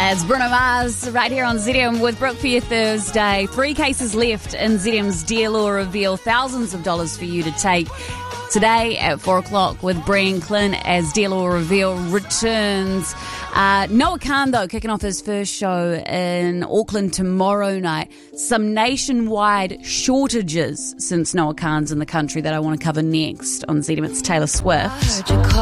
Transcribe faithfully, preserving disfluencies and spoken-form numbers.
As Bruno Mars right here on Z M with Brooke for your Thursday. Three cases left in Z M's Dear Law Reveal. Thousands of dollars for you to take today at four o'clock with Brian Klin as Dear Law Reveal returns. Uh, Noah Khan, though, kicking off his first show in Auckland tomorrow night. Some nationwide shortages since Noah Khan's in the country that I want to cover next on Z M. It's Taylor Swift.